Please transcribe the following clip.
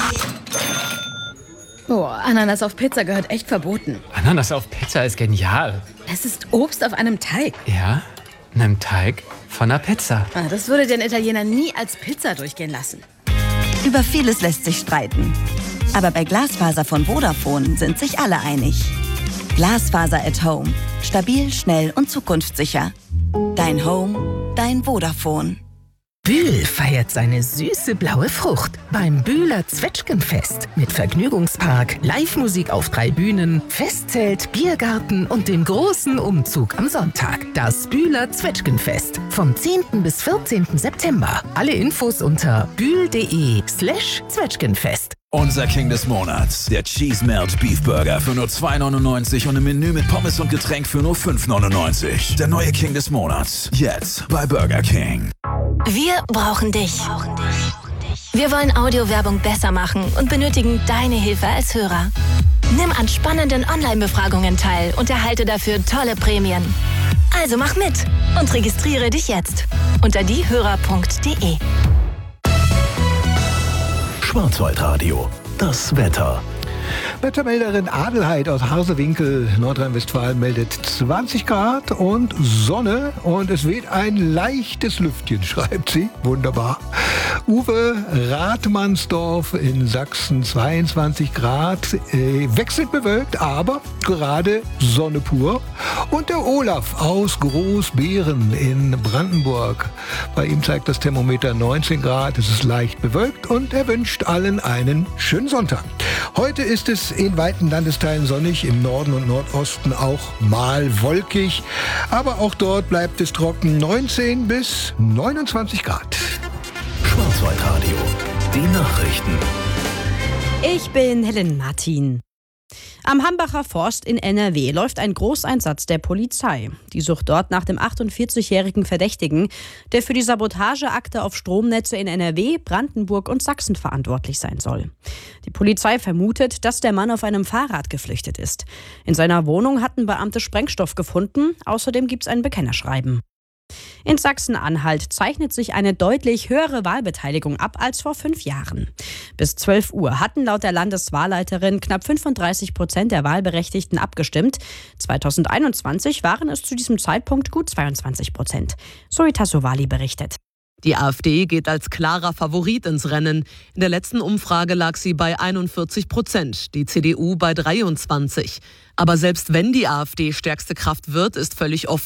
Oh, Ananas auf Pizza gehört echt verboten. Ananas auf Pizza ist genial. Es ist Obst auf einem Teig. Ja, einem Teig von einer Pizza. Das würde den Italiener nie als Pizza durchgehen lassen. Über vieles lässt sich streiten. Aber bei Glasfaser von Vodafone sind sich alle einig. Glasfaser at Home. Stabil, schnell und zukunftssicher. Dein Home, dein Vodafone. Bühl feiert seine süße blaue Frucht beim Bühler Zwetschgenfest mit Vergnügungspark, Live-Musik auf 3 Bühnen, Festzelt, Biergarten und dem großen Umzug am Sonntag. Das Bühler Zwetschgenfest vom 10. bis 14. September. Alle Infos unter bühl.de/Zwetschgenfest. Unser King des Monats, der Cheese Melt Beef Burger für nur 2,99 und im Menü mit Pommes und Getränk für nur 5,99. Der neue King des Monats, jetzt bei Burger King. Wir brauchen dich. Wir wollen Audiowerbung besser machen und benötigen deine Hilfe als Hörer. Nimm an spannenden Online-Befragungen teil und erhalte dafür tolle Prämien. Also mach mit und registriere dich jetzt unter diehörer.de. Schwarzwaldradio, das Wetter. Wettermelderin Adelheid aus Harsewinkel, Nordrhein-Westfalen, meldet 20 Grad und Sonne und es weht ein leichtes Lüftchen, schreibt sie. Wunderbar. Uwe, Rathmannsdorf in Sachsen, 22 Grad, wechselnd bewölkt, aber gerade Sonne pur. Und der Olaf aus Großbeeren in Brandenburg. Bei ihm zeigt das Thermometer 19 Grad, es ist leicht bewölkt und er wünscht allen einen schönen Sonntag. Heute ist es in weiten Landesteilen sonnig, im Norden und Nordosten auch mal wolkig. Aber auch dort bleibt es trocken, 19 bis 29 Grad. Schwarzwaldradio, die Nachrichten. Ich bin Helen Martin. Am Hambacher Forst in NRW läuft ein Großeinsatz der Polizei. Die sucht dort nach dem 48-jährigen Verdächtigen, der für die Sabotageakte auf Stromnetze in NRW, Brandenburg und Sachsen verantwortlich sein soll. Die Polizei vermutet, dass der Mann auf einem Fahrrad geflüchtet ist. In seiner Wohnung hatten Beamte Sprengstoff gefunden. Außerdem gibt es ein Bekennerschreiben. In Sachsen-Anhalt zeichnet sich eine deutlich höhere Wahlbeteiligung ab als vor 5 Jahren. Bis 12 Uhr hatten laut der Landeswahlleiterin knapp 35% der Wahlberechtigten abgestimmt. 2021 waren es zu diesem Zeitpunkt gut 22%. Zoe Tassovali berichtet. Die AfD geht als klarer Favorit ins Rennen. In der letzten Umfrage lag sie bei 41%, die CDU bei 23%. Aber selbst wenn die AfD stärkste Kraft wird, ist völlig offen,